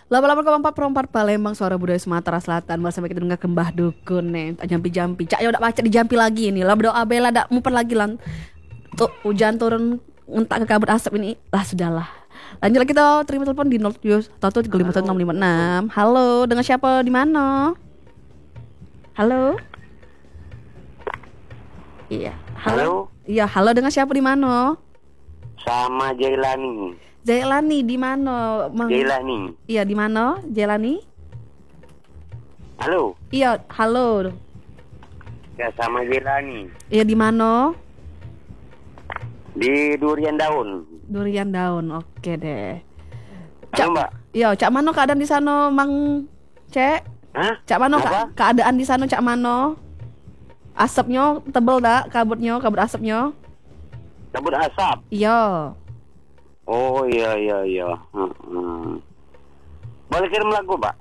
8,4 perempat Palembang, suara budaya Sumatera Selatan. Masa kita dengar kembah dukun nih. Jampi-jampi. Cak ya udah baca di jampi lagi ini. Lah berdoa bela dak muper lagi lan. Tuh hujan turun entak ke kabut asap ini. Lah sudahlah. Lanjut lagi kita terima telepon di 0731351656. Halo, dengan siapa di mana? Halo. Iya. Halo. Iya, halo, dengan siapa di mana? Sama Jailani. Jailani di mana? Jailani. Iya, di mana? Jailani? Halo. Iya, halo. Ya, sama Jailani. Iya, di mana? Di Durian Daun. Durian Daun. Oke deh. Halo, Mbak. Iya, Cak Mano keadaan di sana, Mang Cek? Hah? Cak Mano Apa? keadaan di sana Cak Mano? Asapnya tebel dak? kabut asapnya? Kabut asap. Iya. Oh, iya. Boleh kirim lagu, Pak?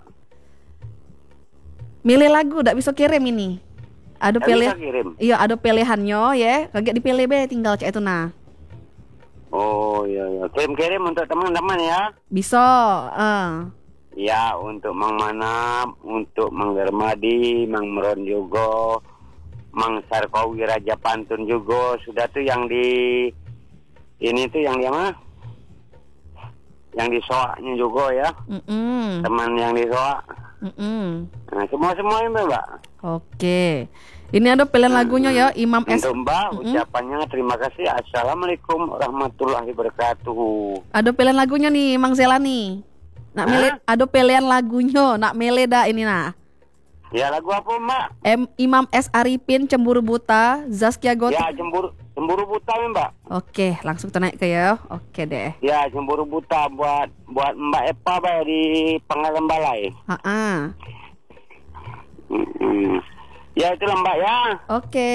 Milih lagu dak bisa kirim ini. Ada Nggak pilih. bisa kirim. Iya, ada pilihannya ya. Kagak dipilih be, tinggal cek itu nah. Oh, iya. Kirim untuk teman-teman ya. Bisa, Ya, untuk Mang Manap, untuk Mang Darmadi, Mang Meron juga, Mang Sarkowi Raja Pantun juga. Sudah tuh yang di ini tuh yang di mana? Yang di Soaknya juga ya. Teman yang di Soak. Nah, semua ini Mbak. Oke. Ini ada pilihan lagunya ya, Imam S. Untuk Mbak, ucapannya terima kasih. Assalamualaikum warahmatullahi wabarakatuh. Ada pilihan lagunya nih, Mang Zelani. Nak milih, ada pilihan lagunya, nak milih dah ini nah. Ya, lagu apa Mbak? Imam S. Arifin, Cemburu Buta, Zaskia Gotik. Ya, cemburu buta Mbak. Oke, langsung kita naik ke ya. Oke deh. Ya, cemburu buta buat Mbak Epa Mbak di Pangkalan Balai. Ya, itulah Mbak ya. Oke.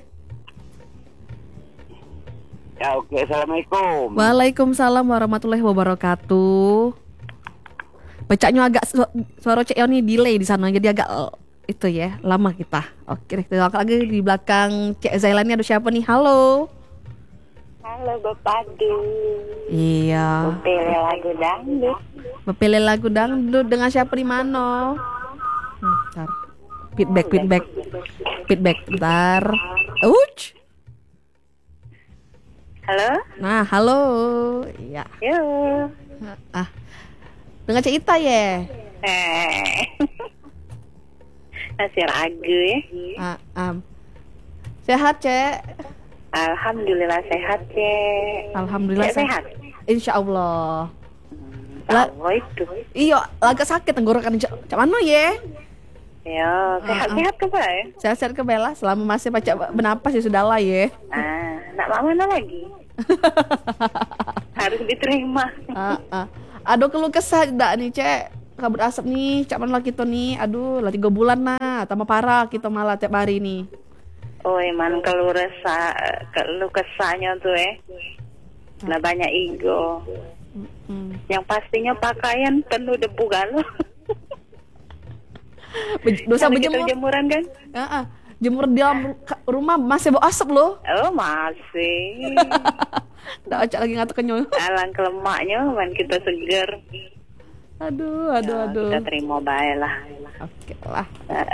Ya, oke. Assalamualaikum. Waalaikumsalam warahmatullahi wabarakatuh. Bacanya agak suara cek ini delay di sana, jadi agak itu ya, lama kita. Oke, kita lagi di belakang Cek Zailani ada siapa nih? Halo. Halo Bapak Du. Iya. Pilih lagu dangdut. Pilih lagu dangdut dengan siapa di mana? Bentar. Feedback bentar. Uch. Halo. Nah, halo. Iya. Yo. Dengan Cek Ita ya. Masih ragu ya. Sehat Cek. Alhamdulillah sehat Cek. Alhamdulillah Cek sehat. Insya Allah. Oh itu. Iya, agak sakit tenggorokan Cak mana ya? Yo, sehat-sehat ke Pak ya? Sehat-sehat ke Bella, selama masih baca bernapas ya sudah lah ya. Nak mana lagi? Harus diterima. Aduh, keluh kesah dak nih Cek. Kabut asap nih, Cak mana kita nih. Aduh, lah 3 bulan nah, tambah parah kita malah tiap hari nih. Oh, emang keluh kesahnya tuh Nah banyak ego. Yang pastinya pakaian penuh debu galau. Dosa berjemur. Jemuran kan? Jemur di dalam rumah masih bau asap loh. Oh masih. Nggak acak lagi ngatur kenyal. Alang lemaknya kan kita seger. Aduh. Kita terima baik lah. Oke lah.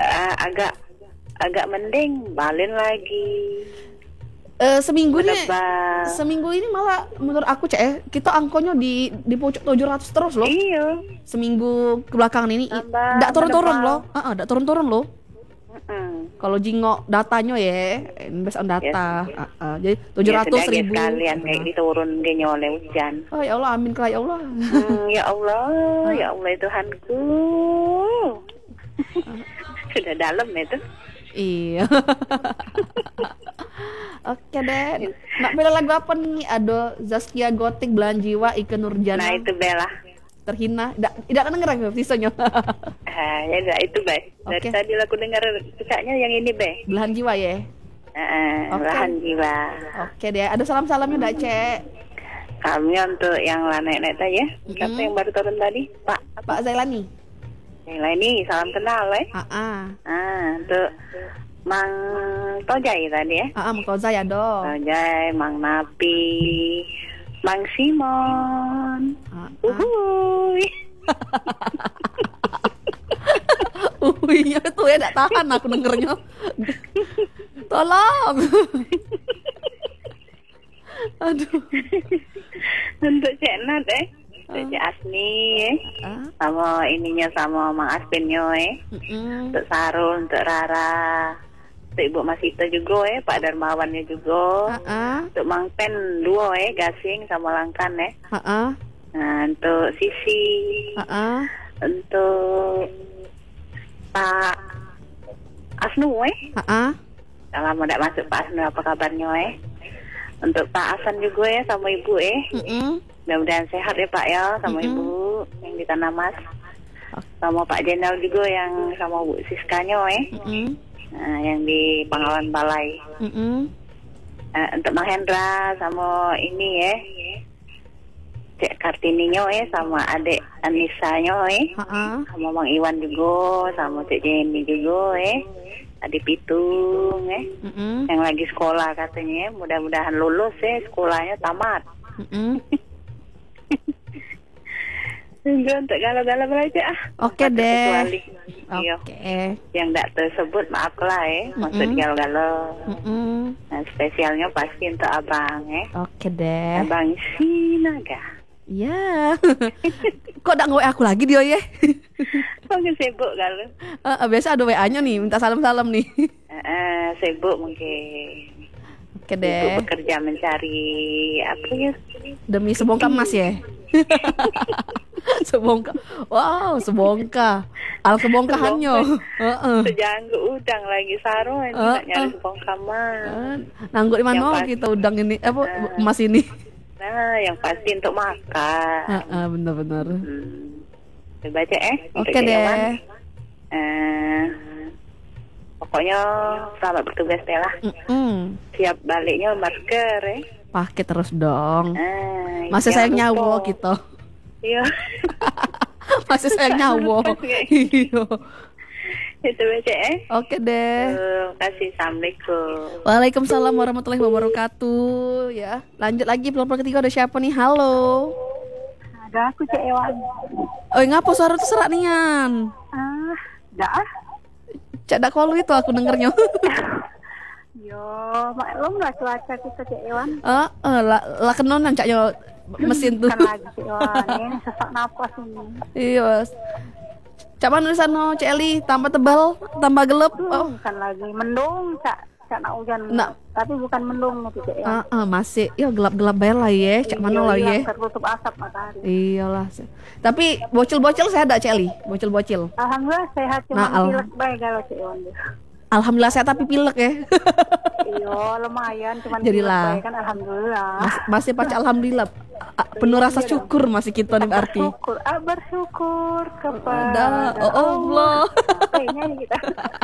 Agak mending balin lagi. Seminggu ini malah menurut aku Cek kita angkonya di pucuk 700 terus loh. Iya. Seminggu kebelakangan ini ndak turun-turun loh. Ndak turun-turun loh. Kalau jingok datanya ya, based on data. Jadi 700.000 sekalian kayak diturun gini oleh hujan. Oh ya Allah, amin ya Allah. Ya Allah Tuhanku. Sudah dalam itu. Iya. Oke deh. Nak bela lagu apa nih? Ada Zaskia Gotik, Belahan Jiwa, Ike Nurjana. Nah itu Bella. Terhina. Tidak kan denger sisanya. Ya udah itu Be. Dari tadi aku dengar kisahnya yang ini Be. Belahan Jiwa ya. Belahan Jiwa. Oke deh. Ada salam-salamnya dak Cek. Kami untuk yang nenek tadi ya. Siapa yang baru turun tadi? Pak Zailani. Zailani, salam kenal untuk Mang Tojai tadi ya. Mang Tojai ada. Tojai, Mang Napi, Mang Simon. Uhuy. Iya itu ya enggak tahan aku dengernya. Tolong. Aduh. Untuk Cek Nat untuk Cek Asni sama ininya sama Mang Aspinyo untuk Sarul, untuk Rara, untuk Ibu Masita juga Pak Darmawannya juga, untuk Mang Pen dua Gasing sama Langkan nah, untuk Sisi, untuk Pak Asnu lama tidak masuk Pak Asnu, apa kabarnya untuk Pak Asan juga sama Ibu mudah-mudahan sehat ya Pak ya, sama Ibu yang di Tanah Mas, sama Pak Jenderal juga yang sama Bu Siskanya nah, yang di Pengawan Balai. Untuk Mang Hendra sama ini Cek Kartininya sama adik Anisanya sama Mang Iwan juga, sama Cek Jenny juga adik Pitung yang lagi sekolah katanya, mudah-mudahan lulus sekolahnya tamat. Untuk galau-galau aja Oke deh. Oke. Yang tidak tersebut maaflah maksud galau-galau. Nah, spesialnya pasti untuk abang Oke deh. Abang Sinaga. Iya. Kok nggak nge-WA aku lagi dia Mungkin sibuk kalau. Biasa ada WA-nya nih, minta salam-salam nih. Sibuk mungkin. Oke deh. Untuk bekerja mencari apa ya? Demi sebongkah emas ya. Sebongkah. Wow, sebongkah. Al kebongkahannya. Sejanggu udang lagi Saro ini nyari sebongkah emas. Nanggut di mana kita udang ini emas ini. Nah, yang pasti untuk makan. Benar-benar. Baca Oke deh. Pokoknya selamat bertugas Bella. Siap baliknya masker Pakai terus dong. Masih sayang jangan nyawa lupa. gitu. Iya. Masih sayang nyawa. Iya. Itu baca Oke deh. Terima kasih. Assalamualaikum. Waalaikumsalam warahmatullahi wabarakatuh. Ya, lanjut lagi pelopor ketiga, ada siapa nih? Halo. Ada aku Cek Ewan. Ngapa suara tuh serak nian? Dah. Cak dak kalu itu aku dengernya. Yo, maklum lah cuaca kita Cek Ewan. Lah kenonan cak yo mesin tuh. Kan lagi Cek Ewan, ini sesak napas ini. Iya. Cak mana di sana Cak Eli? Tambah tebal, tambah gelap. Kan lagi mendung Cak nak hujan. Tapi bukan mendung itu Cek Ewan. Masih. Yo gelap-gelap bae lah ya. Cak mana lah ya? Tertutup asap matahari. Iyalah. Tapi bocil-bocil saya ada Cak Eli, bocil-bocil. Alhamdulillah sehat, cuma pilek baik kalau Cek Ewan. Alhamdulillah saya tapi pilek ya. Iya, lumayan cuman jadilah kan alhamdulillah. Masih pakai alhamdulillah. Penuh rasa syukur masih kita nih berarti. Bersyukur kepada Allah. Kayaknya kita.